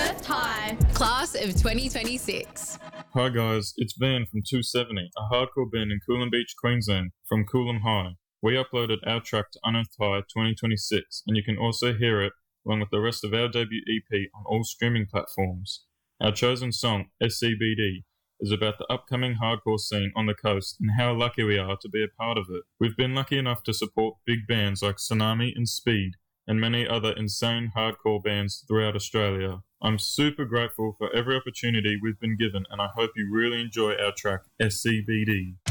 Unearthed High, class of 2026. Hi guys, it's Van from 270, a hardcore band in Coolum Beach, Queensland, from Coolum High. We uploaded our track to Unearthed High 2026, and you can also hear it along with the rest of our debut EP on all streaming platforms. Our chosen song, SCBD, is about the upcoming hardcore scene on the coast and how lucky we are to be a part of it. We've been lucky enough to support big bands like Tsunami and Speed, and many other insane hardcore bands throughout Australia. I'm super grateful for every opportunity we've been given, and I hope you really enjoy our track, SCBD.